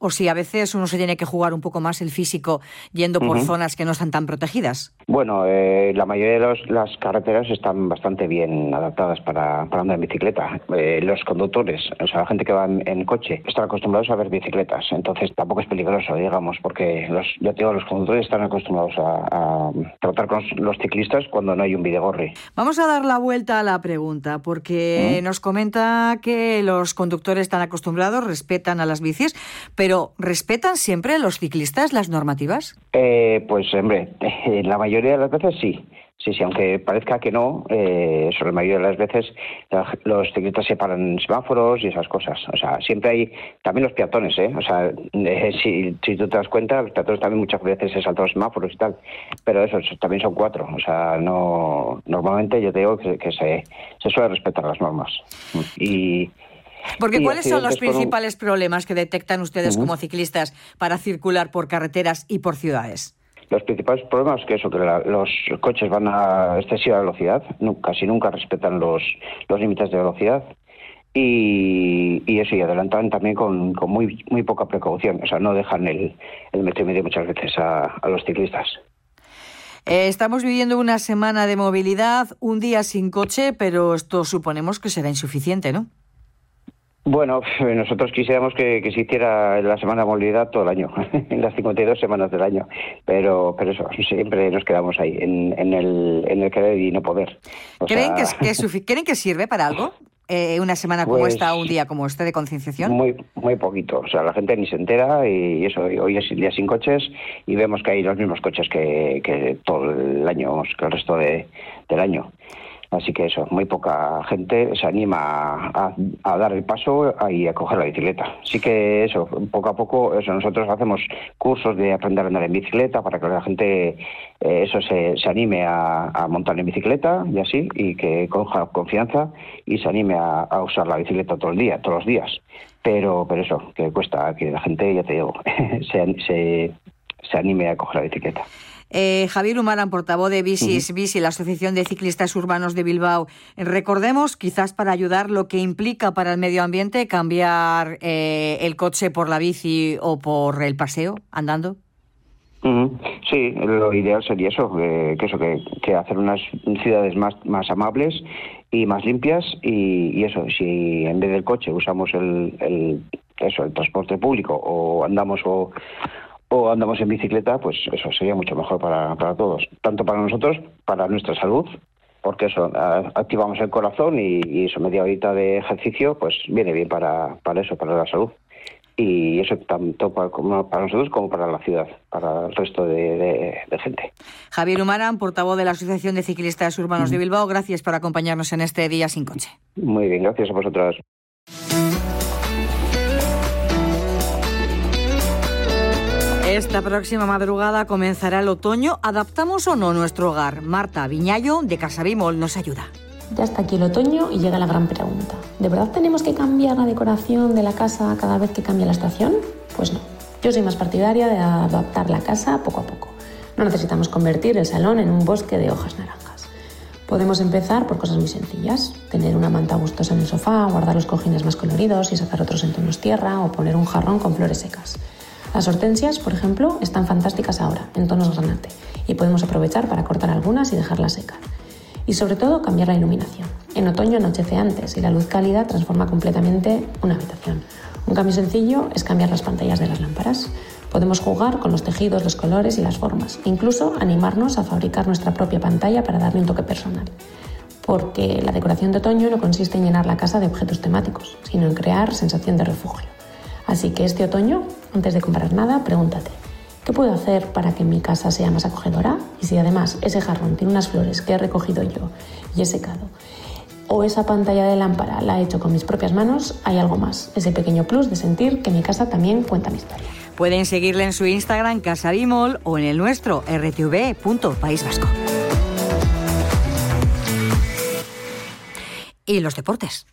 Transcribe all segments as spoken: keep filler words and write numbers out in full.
o si a veces uno se tiene que jugar un poco más el físico yendo por uh-huh. zonas que no están tan protegidas. Bueno, eh, la mayoría de los, las carreteras están bastante bien adaptadas para, para andar en bicicleta. Eh, los conductores, o sea, la gente que va en, en coche, están acostumbrados a ver bicicletas, entonces tampoco es peligroso, digamos, porque los, ya te digo, los conductores están acostumbrados a, a tratar con los ciclistas cuando no hay un videgorri. Vamos a dar la vuelta a la pregunta, porque ¿Mm? nos comenta que los conductores están acostumbrados, respetan a las bicis, pero ¿respetan siempre los ciclistas las normativas? Eh, pues, hombre, eh, la mayoría de las veces sí. Sí, sí, aunque parezca que no, eh, sobre la mayoría de las veces la, los ciclistas se paran en semáforos y esas cosas. O sea, siempre hay, también los peatones, ¿eh? O sea, eh, si, si tú te das cuenta, los peatones también muchas veces se saltan los semáforos y tal, pero eso también son cuatro. O sea, no, normalmente yo te digo que, que se, se suele respetar las normas. Y... Porque y ¿cuáles son los principales un... problemas que detectan ustedes uh-huh. como ciclistas para circular por carreteras y por ciudades? Los principales problemas es que eso, que la, los coches van a excesiva velocidad, no, casi nunca respetan los, los límites de velocidad y, y eso, y adelantan también con, con muy muy poca precaución, o sea, no dejan el, el metro y medio muchas veces a, a los ciclistas. Eh, estamos viviendo una semana de movilidad, un día sin coche, pero esto suponemos que será insuficiente, ¿no? Bueno, nosotros quisiéramos que, que se hiciera la semana de movilidad todo el año, en las cincuenta y dos semanas del año, pero pero eso, siempre nos quedamos ahí, en, en, el, en el querer y no poder. O ¿Creen, sea... que, que sufi- ¿Creen que sirve para algo? Eh, una semana como pues, esta, un día como este de concienciación. Muy muy poquito, o sea, la gente ni se entera y eso, hoy es el día sin coches y vemos que hay los mismos coches que, que todo el año, que el resto de, del año. Así que eso, muy poca gente se anima a, a dar el paso y a coger la bicicleta. Así que eso, poco a poco, eso nosotros hacemos cursos de aprender a andar en bicicleta para que la gente eh, eso se, se anime a, a montar en bicicleta y así, y que coja confianza y se anime a, a usar la bicicleta todo el día, todos los días. Pero, pero eso, que cuesta que la gente, ya te digo, se, se, se anime a coger la bicicleta. Eh, Javier Humaran, portavoz de Bicis uh-huh. Bici, la Asociación de Ciclistas Urbanos de Bilbao. Recordemos, quizás para ayudar, lo que implica para el medio ambiente cambiar eh, el coche por la bici o por el paseo, andando. Uh-huh. Sí, lo ideal sería eso, eh, que eso, que, que hacer unas ciudades más, más amables y más limpias y, y eso, si en vez del coche usamos el, el eso, el transporte público o andamos o o andamos en bicicleta, pues eso sería mucho mejor para, para todos, tanto para nosotros, para nuestra salud, porque eso, activamos el corazón y, y eso, media horita de ejercicio, pues viene bien para, para eso, para la salud. Y eso tanto para, como para nosotros como para la ciudad, para el resto de, de, de gente. Javier Humaran, portavoz de la Asociación de Ciclistas Urbanos mm. de Bilbao, gracias por acompañarnos en este Día Sin Coche. Muy bien, gracias a vosotras. Esta próxima madrugada comenzará el otoño. ¿Adaptamos o no nuestro hogar? Marta Viñallo, de Casa Bimol, nos ayuda. Ya está aquí el otoño y llega la gran pregunta. ¿De verdad tenemos que cambiar la decoración de la casa cada vez que cambia la estación? Pues no. Yo soy más partidaria de adaptar la casa poco a poco. No necesitamos convertir el salón en un bosque de hojas naranjas. Podemos empezar por cosas muy sencillas. Tener una manta gustosa en el sofá, guardar los cojines más coloridos y sacar otros en tonos tierra o poner un jarrón con flores secas. Las hortensias, por ejemplo, están fantásticas ahora, en tonos granate, y podemos aprovechar para cortar algunas y dejarlas secar. Y sobre todo, cambiar la iluminación. En otoño anochece antes y la luz cálida transforma completamente una habitación. Un cambio sencillo es cambiar las pantallas de las lámparas. Podemos jugar con los tejidos, los colores y las formas, e incluso animarnos a fabricar nuestra propia pantalla para darle un toque personal. Porque la decoración de otoño no consiste en llenar la casa de objetos temáticos, sino en crear sensación de refugio. Así que este otoño, antes de comprar nada, pregúntate, ¿qué puedo hacer para que mi casa sea más acogedora? Y si además ese jarrón tiene unas flores que he recogido yo y he secado, o esa pantalla de lámpara la he hecho con mis propias manos, hay algo más, ese pequeño plus de sentir que mi casa también cuenta mi historia. Pueden seguirle en su Instagram, Casa Bimol, o en el nuestro, erre te ve punto país vasco. Y los deportes.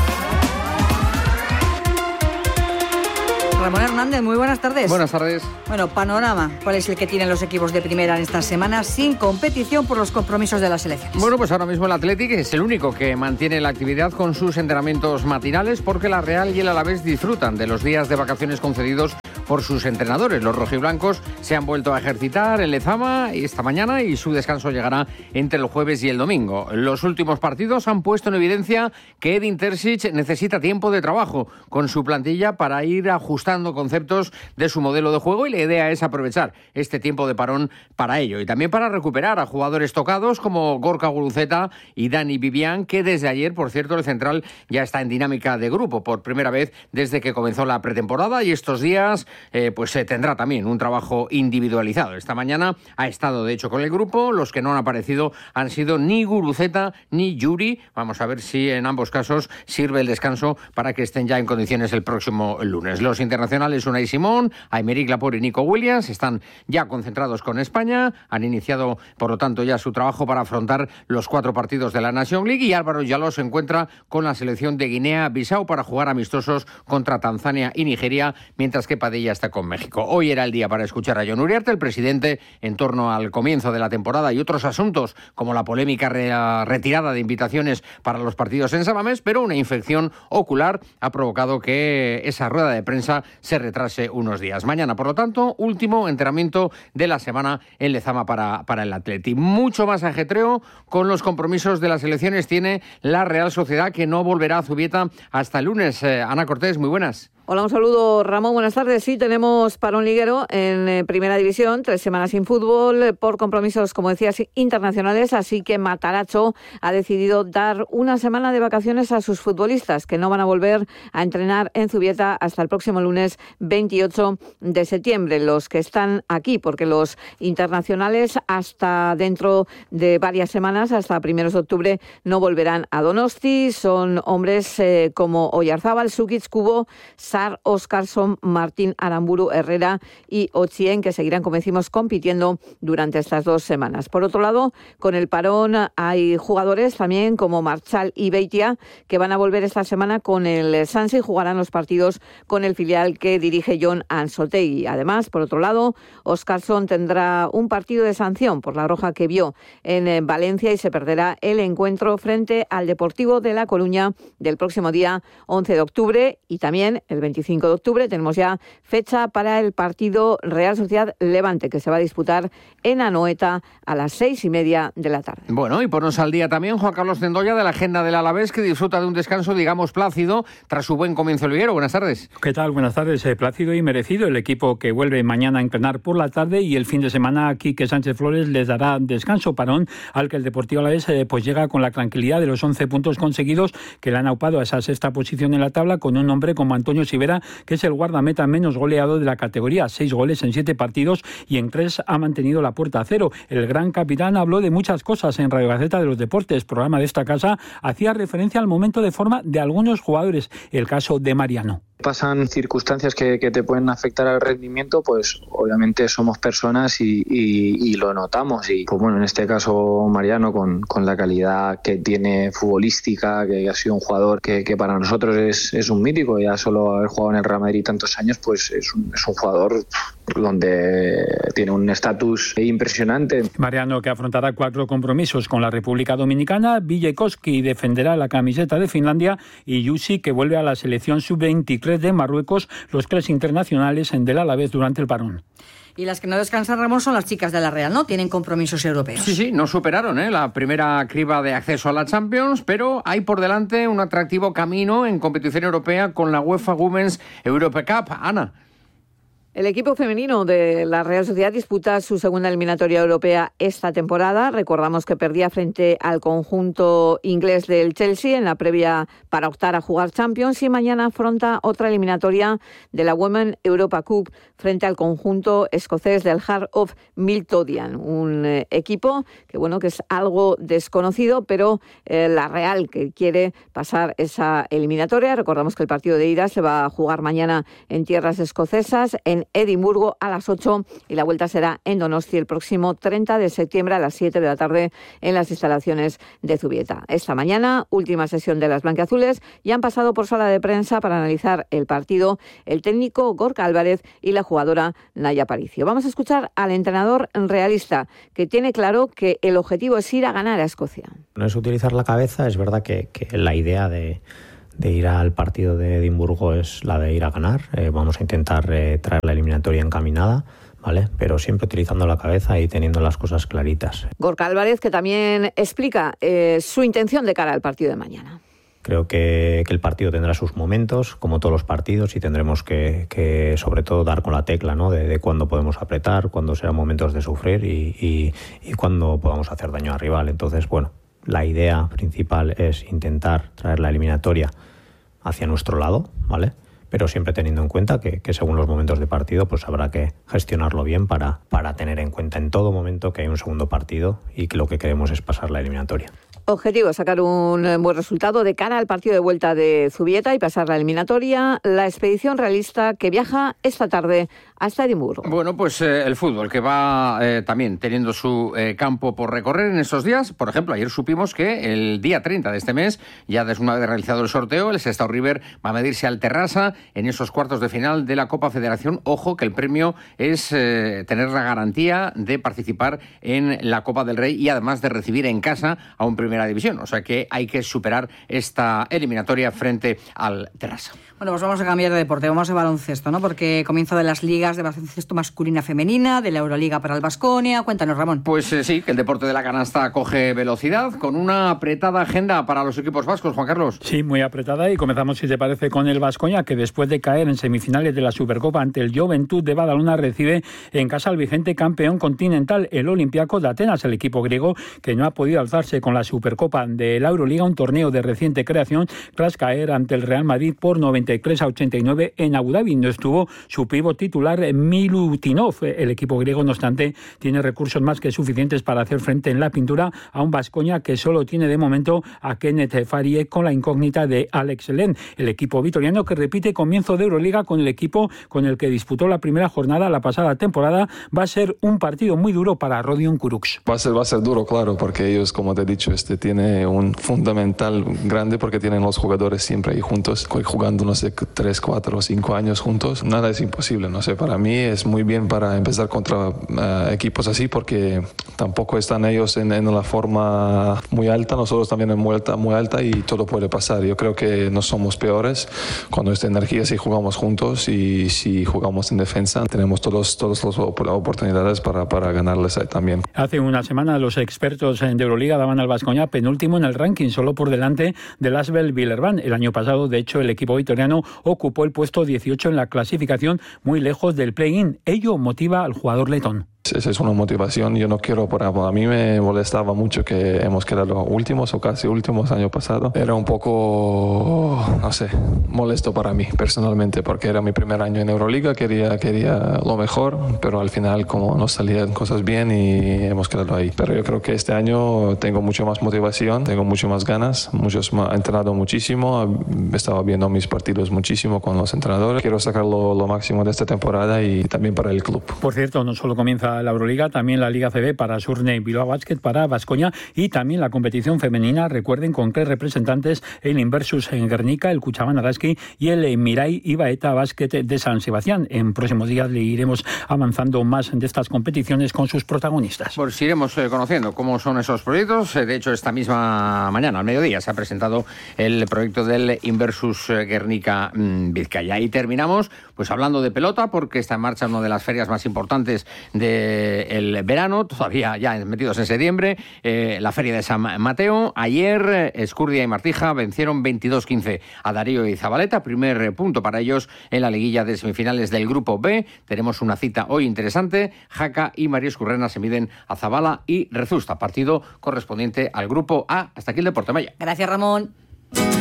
Ramón Hernández, muy buenas tardes. Buenas tardes. Bueno, panorama. ¿Cuál es el que tienen los equipos de primera en esta semana sin competición por los compromisos de las selecciones? Bueno, pues ahora mismo el Athletic es el único que mantiene la actividad con sus entrenamientos matinales porque la Real y el Alavés disfrutan de los días de vacaciones concedidos por sus entrenadores. Los rojiblancos se han vuelto a ejercitar en Lezama esta mañana y su descanso llegará entre el jueves y el domingo. Los últimos partidos han puesto en evidencia que Edin Terzic necesita tiempo de trabajo con su plantilla para ir ajustando conceptos de su modelo de juego, y la idea es aprovechar este tiempo de parón para ello y también para recuperar a jugadores tocados como Gorka Guruceta y Dani Vivian, que desde ayer, por cierto, el central ya está en dinámica de grupo por primera vez desde que comenzó la pretemporada, y estos días eh, pues se tendrá también un trabajo individualizado. Esta mañana ha estado de hecho con el grupo. Los que no han aparecido han sido ni Guruceta ni Yuri. Vamos a ver si en ambos casos sirve el descanso para que estén ya en condiciones el próximo lunes. Los internacionales Unai Simón, Aymeric Laporte y Nico Williams están ya concentrados con España. Han iniciado, por lo tanto, ya su trabajo para afrontar los cuatro partidos de la Nation League, y Álvaro Yaló se encuentra con la selección de Guinea-Bissau para jugar amistosos contra Tanzania y Nigeria, mientras que Padilla está con México. Hoy era el día para escuchar a Jon Uriarte, el presidente, en torno al comienzo de la temporada y otros asuntos como la polémica re- retirada de invitaciones para los partidos en Samamés, pero una infección ocular ha provocado que esa rueda de prensa se retrase unos días. Mañana, por lo tanto, último entrenamiento de la semana en Lezama para, para el Atleti. Mucho más ajetreo con los compromisos de las elecciones tiene la Real Sociedad, que no volverá a Zubieta hasta el lunes. Eh, Ana Cortés, muy buenas. Hola, un saludo, Ramón. Buenas tardes. Sí, tenemos parón liguero en eh, Primera División, tres semanas sin fútbol eh, por compromisos, como decías, internacionales, así que Matarazzo ha decidido dar una semana de vacaciones a sus futbolistas, que no van a volver a entrenar en Zubieta hasta el próximo lunes veintiocho de septiembre. Los que están aquí, porque los internacionales hasta dentro de varias semanas, hasta primeros de octubre, no volverán a Donosti. Son hombres eh, como Oyarzábal, Sukic, Kubo, Sar, Óscarson, Martín Aramburu, Herrera y Ochien, que seguirán, como decimos, compitiendo durante estas dos semanas. Por otro lado, con el parón hay jugadores también como Marchal y Beitia, que van a volver esta semana con el Sanse y jugarán los partidos con el filial que dirige Jon Ansotegui. Además, por otro lado, Óscarson tendrá un partido de sanción por la roja que vio en Valencia y se perderá el encuentro frente al Deportivo de La Coruña del próximo día once de octubre, y también el veinticinco de octubre tenemos ya fecha para el partido Real Sociedad Levante, que se va a disputar en Anoeta a las seis y media de la tarde. Bueno, y ponnos al día también Juan Carlos Cendoya de la agenda del Alavés, que disfruta de un descanso, digamos, plácido tras su buen comienzo liguero. Buenas tardes. ¿Qué tal? Buenas tardes. Eh, plácido y merecido. El equipo que vuelve mañana a entrenar por la tarde, y el fin de semana Quique Sánchez Flores les dará descanso, parón al que el Deportivo Alavés eh, pues llega con la tranquilidad de los once puntos conseguidos, que le han aupado a esa sexta posición en la tabla, con un hombre como Antonio Sivera, que es el guardameta menos goleado de la categoría, seis goles en siete partidos, y en tres ha mantenido la puerta a cero. El gran capitán habló de muchas cosas en Radio Gaceta de los Deportes, programa de esta casa. Hacía referencia al momento de forma de algunos jugadores, el caso de Mariano. Pasan circunstancias que, que te pueden afectar al rendimiento, pues obviamente somos personas y, y, y lo notamos. Y pues bueno, en este caso Mariano, con, con la calidad que tiene futbolística, que ha sido un jugador que, que para nosotros es, es un mítico, ya solo haber jugado en el Real Madrid tantos años, pues es un, es un jugador donde tiene un estatus impresionante. Mariano, que afrontará cuatro compromisos con la República Dominicana, Villecoschi defenderá la camiseta de Finlandia, y Yusi, que vuelve a la selección sub veintitrés de Marruecos, los tres internacionales en del Alavés durante el parón. Y las que no descansan, Ramón, son las chicas de la Real, ¿no? Tienen compromisos europeos. Sí, sí, no superaron ¿eh? la primera criba de acceso a la Champions, pero hay por delante un atractivo camino en competición europea con la UEFA Women's Europe Cup. Ana. El equipo femenino de la Real Sociedad disputa su segunda eliminatoria europea esta temporada. Recordamos que perdía frente al conjunto inglés del Chelsea en la previa para optar a jugar Champions, y mañana afronta otra eliminatoria de la Women's Europa Cup frente al conjunto escocés del Heart of Midlothian, un eh, equipo que bueno que es algo desconocido, pero eh, la Real que quiere pasar esa eliminatoria. Recordamos que el partido de ida se va a jugar mañana en tierras escocesas, en Edimburgo a las ocho, y la vuelta será en Donosti el próximo treinta de septiembre a las siete de la tarde en las instalaciones de Zubieta. Esta mañana, última sesión de las blanquiazules, y han pasado por sala de prensa para analizar el partido el técnico Gorka Álvarez y la jugadora Naya Paricio. Vamos a escuchar al entrenador realista, que tiene claro que el objetivo es ir a ganar a Escocia. No es utilizar la cabeza, es verdad que, que la idea de de ir al partido de Edimburgo es la de ir a ganar. Eh, vamos a intentar eh, traer la eliminatoria encaminada, ¿vale? Pero siempre utilizando la cabeza y teniendo las cosas claritas. Gorka Álvarez, que también explica eh, su intención de cara al partido de mañana. Creo que, que el partido tendrá sus momentos, como todos los partidos, y tendremos que, que sobre todo, dar con la tecla, ¿no? De, de cuándo podemos apretar, cuándo serán momentos de sufrir y, y, y cuándo podamos hacer daño al rival. Entonces, bueno, la idea principal es intentar traer la eliminatoria hacia nuestro lado, ¿vale? Pero siempre teniendo en cuenta que, que según los momentos de partido, pues habrá que gestionarlo bien para, para tener en cuenta en todo momento que hay un segundo partido y que lo que queremos es pasar la eliminatoria. Objetivo, sacar un buen resultado de cara al partido de vuelta de Zubieta y pasar la eliminatoria. La expedición realista que viaja esta tarde hasta Edimburgo. Bueno, pues eh, el fútbol que va eh, también teniendo su eh, campo por recorrer en estos días. Por ejemplo, ayer supimos que el día treinta de este mes, ya desde una vez realizado el sorteo, el Sestao River va a medirse al Terrassa en esos cuartos de final de la Copa Federación. Ojo que el premio es eh, tener la garantía de participar en la Copa del Rey y además de recibir en casa a un Primera División. O sea que hay que superar esta eliminatoria frente al Terrassa. Bueno, pues vamos a cambiar de deporte, vamos a baloncesto, ¿no? Porque comienzo de las ligas de baloncesto masculina femenina, de la Euroliga para el Baskonia. Cuéntanos, Ramón. Pues eh, sí, que el deporte de la canasta coge velocidad con una apretada agenda para los equipos vascos, Juan Carlos. Sí, muy apretada, y comenzamos, si te parece, con el Baskonia, que después de caer en semifinales de la Supercopa ante el Juventud de Badalona, recibe en casa al vigente campeón continental, el Olympiacos de Atenas, el equipo griego que no ha podido alzarse con la Supercopa de la Euroliga, un torneo de reciente creación, tras caer ante el Real Madrid por noventa y tres a ochenta y nueve en Abu Dhabi. No estuvo su pívot titular Milutinov. El equipo griego, no obstante, tiene recursos más que suficientes para hacer frente en la pintura a un Baskonia que solo tiene de momento a Kenneth Farie con la incógnita de Alex Len. El equipo vitoriano, que repite comienzo de Euroliga con el equipo con el que disputó la primera jornada la pasada temporada, va a ser un partido muy duro para Rodion Kurucs. Va a ser, va a ser duro, claro, porque ellos, como te he dicho, este tiene un fundamental grande porque tienen los jugadores siempre ahí juntos, jugando, no sé, tres, cuatro o cinco años juntos. Nada es imposible, no sé, para mí es muy bien para empezar contra uh, equipos así, porque tampoco están ellos en, en la forma muy alta, nosotros también en muy alta, muy alta, y todo puede pasar. Yo creo que no somos peores cuando esta energía, si jugamos juntos y si jugamos en defensa, tenemos todos, todas las oportunidades para, para ganarles también. Hace una semana los expertos de Euroliga daban al Baskonia penúltimo en el ranking, solo por delante del Asvel Villeurbanne. El año pasado, de hecho, el equipo vitoriano ocupó el puesto dieciocho en la clasificación, muy lejos del play-in. Ello motiva al jugador letón. Esa es una motivación. Yo no quiero, por ejemplo, a mí me molestaba mucho que hemos quedado últimos o casi últimos año pasado. Era un poco, no sé, molesto para mí personalmente, porque era mi primer año en Euroliga, quería, quería lo mejor, pero al final como no salían cosas bien y hemos quedado ahí. Pero yo creo que este año tengo mucho más motivación, tengo mucho más ganas, muchos más, he entrenado muchísimo, he estado viendo mis partidos muchísimo con los entrenadores. Quiero sacar lo, lo máximo de esta temporada y también para el club. Por cierto, no solo comienza la Euroliga, también la Liga C B para Surne Bilbao Basket, para Baskonia, y también la competición femenina, recuerden, con tres representantes: el Inversus en Guernica, el Cuchaban Araski y el Mirai Ibaeta Basket de San Sebastián. En próximos días le iremos avanzando más de estas competiciones con sus protagonistas. Pues iremos eh, conociendo cómo son esos proyectos. De hecho, esta misma mañana, al mediodía, se ha presentado el proyecto del Inversus Guernica mmm, Vizcaya. Y terminamos pues hablando de pelota, porque está en marcha una de las ferias más importantes de el verano, todavía ya metidos en septiembre, eh, la Feria de San Mateo. Ayer Escurdia y Martija vencieron veintidós quince a Darío y Zabaleta, primer punto para ellos en la liguilla de semifinales del Grupo B. Tenemos una cita hoy interesante: Jaca y María Escurrena se miden a Zabala y Rezusta, partido correspondiente al Grupo A. Hasta aquí el Deporte Maya. Gracias, Ramón.